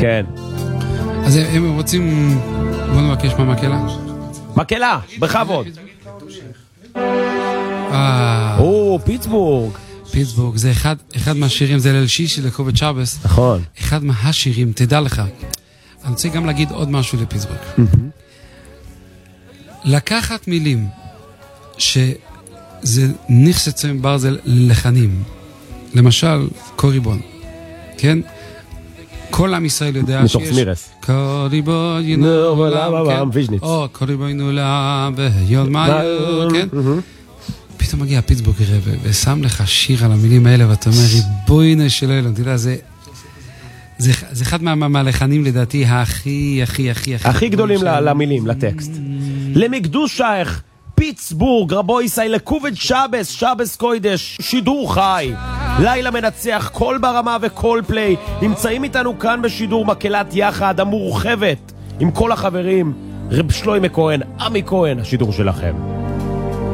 כן. אז הם רוצים... בוא נבקש מהמקהלה. מקהלה, בכבוד. פיטסבורג. פיטסבורג, זה אחד מהשירים, זה ליל שישי לקובץ שבס. נכון. אחד מהשירים, תדע לך. אני רוצה גם להגיד עוד משהו לפיטסבורג. לקחת מילים שזה נכסת עם ברזל לחנים. למשל, קוריבון. כן? כל עם ישראל יודע מתוך סמירס. קוריבון עולם, או קוריבון עולם ויוד מאיו, כן? פתאום מגיע פיטסבורג ושם לך שיר על המילים האלה ואתה אומר, ריבוינו של אלוהים, אתה יודע, זה אחד מהלחנים לדעתי הכי גדולים למילים, לטקסט. למקדושייך, פיטסבורג, רבו ישראל, לקובץ שבס, שבס קוידש, שידור חי, לילה מנצח, כל ברמה וכל פליי, נמצאים איתנו כאן בשידור מקהלת יחד המורחבת, עם כל החברים, רב שלוימה כהן, עמי כהן, השידור שלכם.